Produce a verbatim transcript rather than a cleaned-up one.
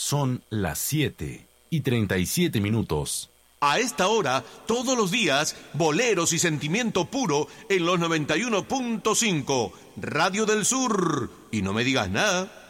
Son las siete y treinta y siete minutos. A esta hora, todos los días, boleros y sentimiento puro en los noventa y uno punto cinco, Radio del Sur. Y no me digas nada.